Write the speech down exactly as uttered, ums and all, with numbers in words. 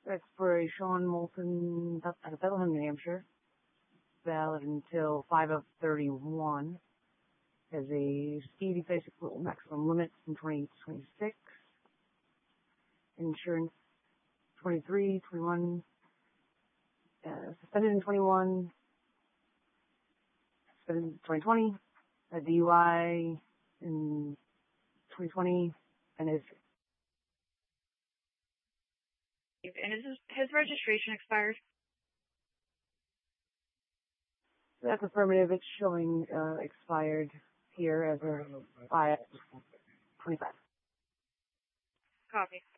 Expiration Sean Moulton out of Bethlehem, New Hampshire. Valid until five of thirty-one. Has a speedy basic maximum limit in twenty twenty-six. Insurance twenty-three, twenty-one. Uh, suspended in twenty-one. Suspended in twenty twenty. A D U I in twenty twenty. And his And is his, his registration expired? That's affirmative. It's showing uh, expired here as of five twenty-five. Copy.